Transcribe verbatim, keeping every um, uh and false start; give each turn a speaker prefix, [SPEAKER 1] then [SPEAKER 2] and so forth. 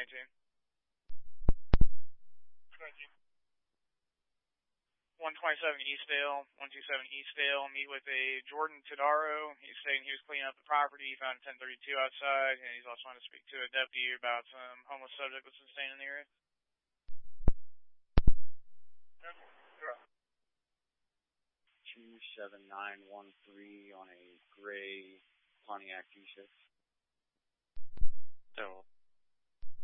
[SPEAKER 1] eighteen. Thank you. one twenty-seven Eastdale, one twenty-seven Eastdale, meet with a Jordan Todaro. He's saying he was cleaning up the property. He found a ten thirty-two outside, and he's also wanting to speak to a deputy about some homeless subject that's been staying in the area.
[SPEAKER 2] two seven nine one three on a gray Pontiac G six.
[SPEAKER 3] So